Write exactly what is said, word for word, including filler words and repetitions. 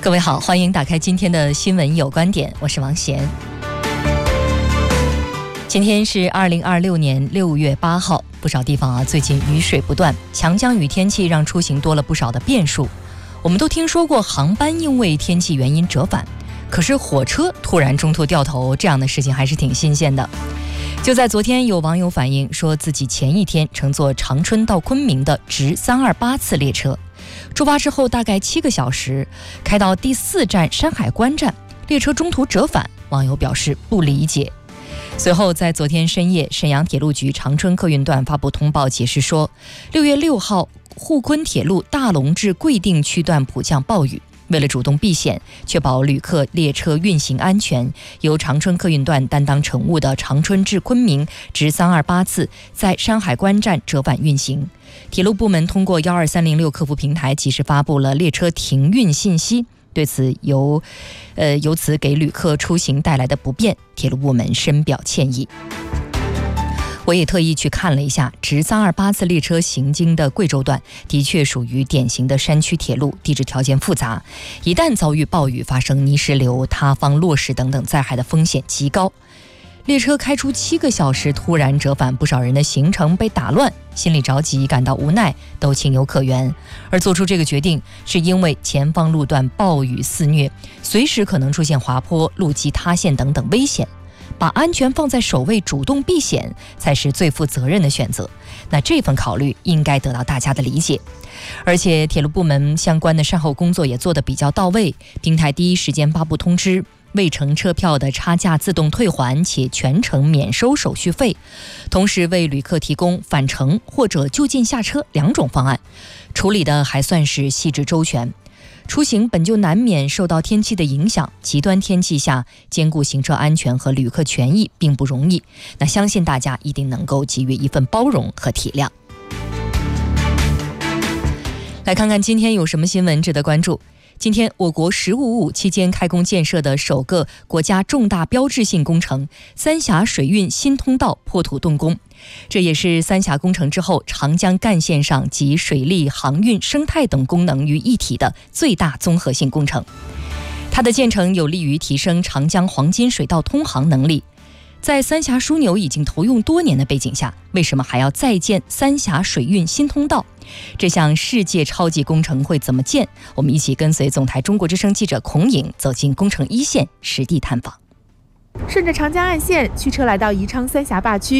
各位好，欢迎打开今天的新闻有观点，我是王贤。今天是二零二六年六月八号，不少地方啊最近雨水不断，强降雨天气让出行多了不少的变数。我们都听说过航班因为天气原因折返，可是火车突然中途掉头，这样的事情还是挺新鲜的。就在昨天，有网友反映说自己前一天乘坐长春到昆明的直三二八次列车，出发之后大概七个小时，开到第四站山海关站，列车中途折返，网友表示不理解。随后在昨天深夜，沈阳铁路局长春客运段发布通报解释说，六月六号沪昆铁路大龙至贵定区段普降暴雨，为了主动避险，确保旅客列车运行安全，由长春客运段担当乘务的长春至昆明直三二八次在山海关站折返运行。铁路部门通过幺二三零六客服平台及时发布了列车停运信息，对此由呃由此给旅客出行带来的不便，铁路部门深表歉意。我也特意去看了一下，直三二八次列车行经的贵州段的确属于典型的山区铁路，地质条件复杂，一旦遭遇暴雨，发生泥石流、塌方、落石等等灾害的风险极高。列车开出七个小时突然折返，不少人的行程被打乱，心里着急，感到无奈，都情有可原。而做出这个决定，是因为前方路段暴雨肆虐，随时可能出现滑坡、路基塌陷等等危险。把安全放在首位，主动避险才是最负责任的选择。那这份考虑应该得到大家的理解。而且铁路部门相关的善后工作也做得比较到位，平台第一时间发布通知，未乘车票的差价自动退还，且全程免收手续费，同时为旅客提供返程或者就近下车两种方案，处理的还算是细致周全。出行本就难免受到天气的影响，极端天气下兼顾行车安全和旅客权益并不容易，那相信大家一定能够给予一份包容和体谅。来看看今天有什么新闻值得关注。今天，我国“十五五”期间开工建设的首个国家重大标志性工程——三峡水运新通道破土动工，这也是三峡工程之后长江干线上集水利、航运、生态等功能于一体的最大综合性工程。它的建成有利于提升长江黄金水道通航能力。在三峡枢纽已经投用多年的背景下，为什么还要再建三峡水运新通道？这项世界超级工程会怎么建？我们一起跟随总台中国之声记者孔颖走进工程一线，实地探访。 顺着长江岸线驱车来到宜昌三峡坝区，